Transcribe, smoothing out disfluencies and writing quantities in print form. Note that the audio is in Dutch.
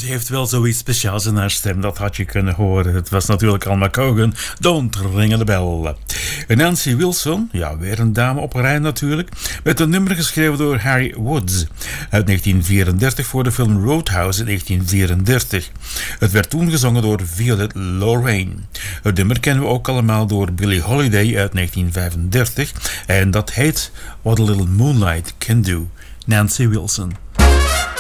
heeft wel zoiets speciaals in haar stem, dat had je kunnen horen. Het was natuurlijk Alma Cogan, Don't Ring the Bell. Nancy Wilson, ja, weer een dame op rij natuurlijk, met een nummer geschreven door Harry Woods uit 1934 voor de film Roadhouse in 1934. Het werd toen gezongen door Violet Lorraine. Het nummer kennen we ook allemaal door Billie Holiday uit 1935 en dat heet What a Little Moonlight Can Do. Nancy Wilson.